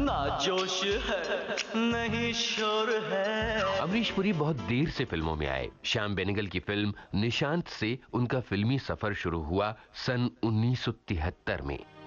ना जोश है नहीं शोर है। अमरीश पुरी बहुत देर से फिल्मों में आए। श्याम बेनेगल की फिल्म निशांत से उनका फिल्मी सफर शुरू हुआ सन 1973 में।